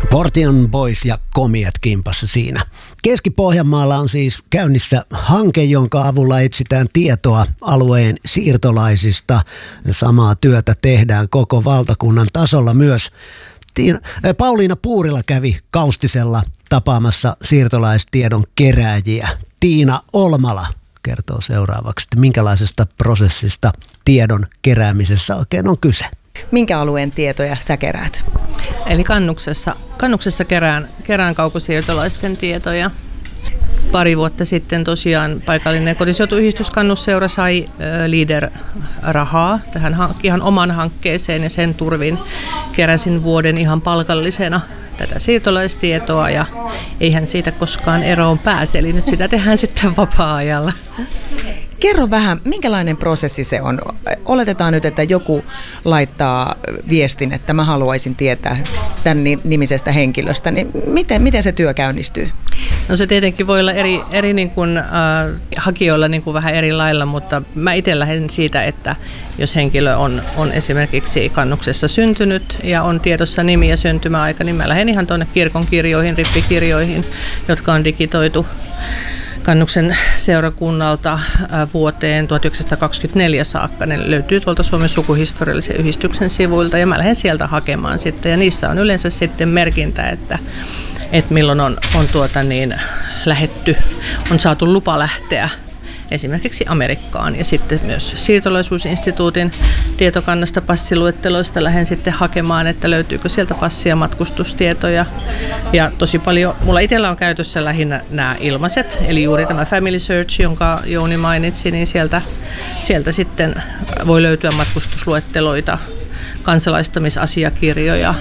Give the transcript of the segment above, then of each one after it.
Portion Boys ja Komiat kimpassa siinä. Keski-Pohjanmaalla on siis käynnissä hanke, jonka avulla etsitään tietoa alueen siirtolaisista. Samaa työtä tehdään koko valtakunnan tasolla myös. Pauliina Puurila kävi Kaustisella tapaamassa siirtolaistiedon kerääjiä. Tiina Olmala kertoo seuraavaksi, että minkälaisesta prosessista tiedon keräämisessä oikein on kyse. Minkä alueen tietoja sä keräät? Eli Kannuksessa kerään kaukosiirtolaisten tietoja. Pari vuotta sitten tosiaan paikallinen kotiseutuyhdistys Kannusseura sai Leader-rahaa tähän ihan oman hankkeeseen ja sen turvin keräsin vuoden ihan palkallisena tätä siirtolaistietoa ja eihän siitä koskaan eroon pääse, eli nyt sitä tehdään sitten vapaa-ajalla. Kerro vähän, minkälainen prosessi se on? Oletetaan nyt, että joku laittaa viestin, että mä haluaisin tietää tämän nimisestä henkilöstä, niin miten se työ käynnistyy? No se tietenkin voi olla eri niin kuin, hakijoilla niin kuin vähän eri lailla, mutta mä itse lähden siitä, että jos henkilö on esimerkiksi Kannuksessa syntynyt ja on tiedossa nimi ja syntymäaika, niin mä lähden ihan tuonne kirkon kirjoihin, rippikirjoihin, jotka on digitoitu Kannuksen seurakunnalta vuoteen 1924 saakka. Ne löytyy tuolta Suomen sukuhistoriallisen yhdistyksen sivuilta ja mä lähden sieltä hakemaan sitten. Ja niissä on yleensä sitten merkintä, että milloin on lähetty, on saatu lupa lähteä esimerkiksi Amerikkaan. Ja sitten myös siirtolaisuusinstituutin tietokannasta passiluetteloista lähden sitten hakemaan, että löytyykö sieltä passia matkustustietoja. Ja tosi paljon, mulla itsellä on käytössä lähinnä nämä ilmaiset, eli juuri tämä Family Search, jonka Jouni mainitsi, niin sieltä sitten voi löytyä matkustusluetteloita, kansalaistamisasiakirjoja.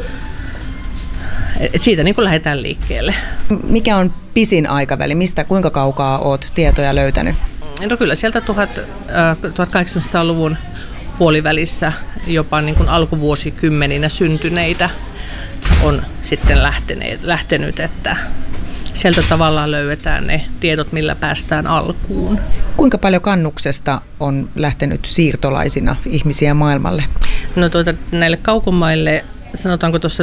Et siitä niin kuin lähdetään liikkeelle. Mikä on pisin aikaväli? Kuinka kaukaa olet tietoja löytänyt? No kyllä sieltä 1800-luvun puolivälissä jopa niin kuin alkuvuosikymmeninä syntyneitä on sitten lähtenyt, että sieltä tavallaan löydetään ne tiedot, millä päästään alkuun. Kuinka paljon Kannuksesta on lähtenyt siirtolaisina ihmisiä maailmalle? No näille kaukomaille sanotaanko tuosta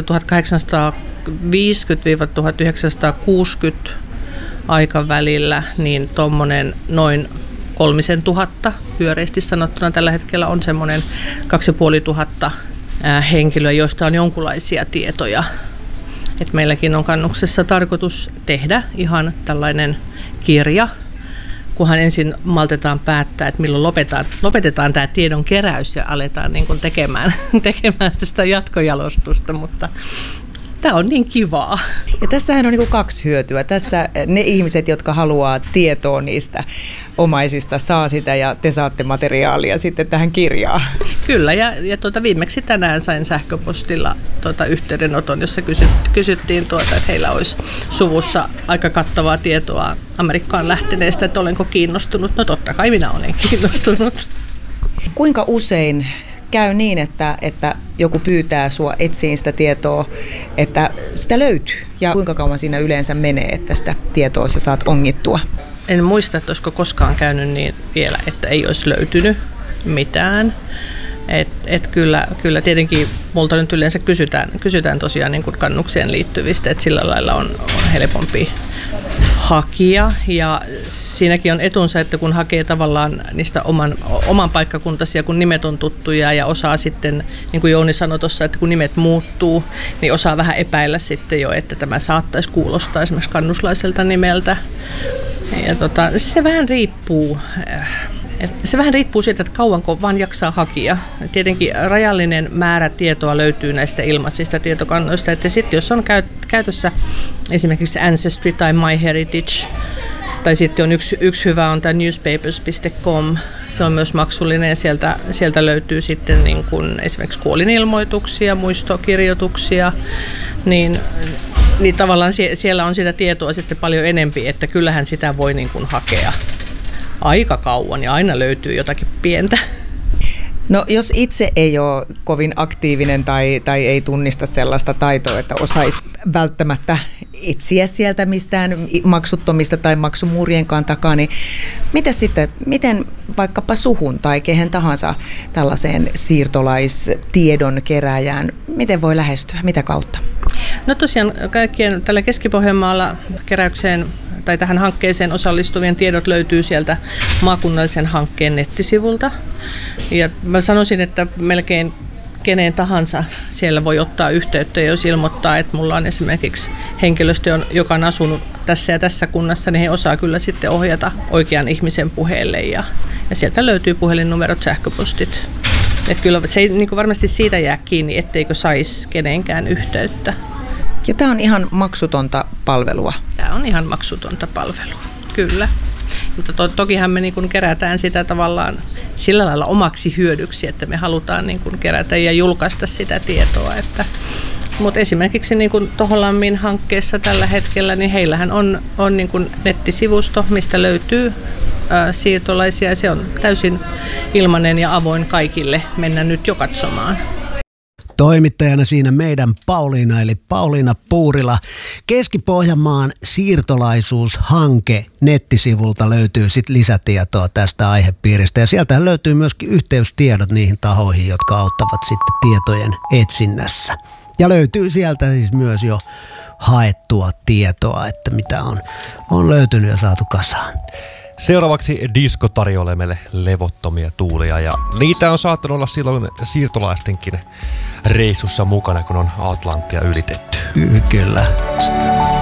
1850-1960 aikavälillä, niin tuommoinen noin 3000 pyöreästi sanottuna tällä hetkellä on semmoinen 2500 henkilöä, joista on jonkunlaisia tietoja. Et meilläkin on Kannuksessa tarkoitus tehdä ihan tällainen kirja, kunhan ensin maltetaan päättää, että milloin lopetetaan tämä tiedon keräys ja aletaan niin kuin tekemään sitä jatkojalostusta, mutta tämä on niin kivaa. Ja tässähän on niin kuin kaksi hyötyä. Tässä ne ihmiset, jotka haluaa tietoa niistä omaisista, saa sitä ja te saatte materiaalia sitten tähän kirjaan. Kyllä, ja viimeksi tänään sain sähköpostilla yhteydenoton, jossa kysyttiin, että heillä olisi suvussa aika kattavaa tietoa Amerikkaan lähteneestä, että olenko kiinnostunut. No totta kai minä olen kiinnostunut. Kuinka usein käy niin, että joku pyytää sua etsiin sitä tietoa, että sitä löytyy? Ja kuinka kauan siinä yleensä menee, että sitä tietoa sä saat ongittua? En muista, että olisiko koskaan käynyt niin vielä, että ei olisi löytynyt mitään. Kyllä tietenkin multa nyt yleensä kysytään tosiaan niin kuin Kannukseen liittyvistä, että sillä lailla on helpompi hakia. Ja siinäkin on etunsa, että kun hakee tavallaan niistä oman paikkakuntaisia, kun nimet on tuttuja ja osaa sitten, niin kuin Jouni sanoi tuossa, että kun nimet muuttuu, niin osaa vähän epäillä sitten jo, että tämä saattaisi kuulostaa esimerkiksi kannuslaiselta nimeltä. Ja se vähän riippuu. Se vähän riippuu siitä, että kauanko vaan jaksaa hakia. Tietenkin rajallinen määrä tietoa löytyy näistä ilmaisista tietokannoista. Että sitten jos on käytössä esimerkiksi Ancestry tai MyHeritage, tai sitten on yksi hyvä on tämä newspapers.com. Se on myös maksullinen ja sieltä löytyy sitten niin kuin esimerkiksi kuolinilmoituksia, muistokirjoituksia, niin tavallaan siellä on sitä tietoa sitten paljon enempi, että kyllähän sitä voi niin kuin hakea aika kauan ja aina löytyy jotakin pientä. No jos itse ei ole kovin aktiivinen tai ei tunnista sellaista taitoa, että osaisi välttämättä etsiä sieltä mistään maksuttomista tai maksumuurienkaan takaa, niin miten vaikkapa suhun tai kehen tahansa tällaiseen siirtolaistiedon kerääjään, miten voi lähestyä, mitä kautta? No tosiaan kaikkien tällä Keski-Pohjanmaalla keräykseen tai tähän hankkeeseen osallistuvien tiedot löytyy sieltä maakunnallisen hankkeen nettisivulta. Ja mä sanoisin, että melkein keneen tahansa siellä voi ottaa yhteyttä, ja jos ilmoittaa, että mulla on esimerkiksi henkilöstö, joka on asunut tässä ja tässä kunnassa, niin he osaa kyllä sitten ohjata oikean ihmisen puheelle, ja sieltä löytyy puhelinnumerot, sähköpostit. Että kyllä se ei niin kuin varmasti siitä jää kiinni, etteikö saisi kenenkään yhteyttä. Ja tämä on ihan maksutonta palvelua. Tämä on ihan maksutonta palvelua, kyllä. Mutta tokihan me niin kuin kerätään sitä tavallaan sillä lailla omaksi hyödyksi, että me halutaan niin kuin kerätä ja julkaista sitä tietoa. Mutta esimerkiksi niin kuin Toholammin hankkeessa tällä hetkellä, niin heillähän on niin kuin nettisivusto, mistä löytyy siirtolaisia. Se on täysin ilmainen ja avoin kaikille mennä nyt jo katsomaan. Toimittajana siinä meidän Pauliina, eli Pauliina Puurila. Keski-Pohjanmaan siirtolaisuushanke nettisivulta löytyy sit lisätietoa tästä aihepiiristä. Ja sieltä löytyy myöskin yhteystiedot niihin tahoihin, jotka auttavat sitten tietojen etsinnässä. Ja löytyy sieltä siis myös jo haettua tietoa, että mitä on löytynyt ja saatu kasaan. Seuraavaksi disko tarjoilee meille levottomia tuulia, ja niitä on saattanut olla silloin siirtolaistenkin reissussa mukana, kun on Atlanttia ylitetty. Kyllä.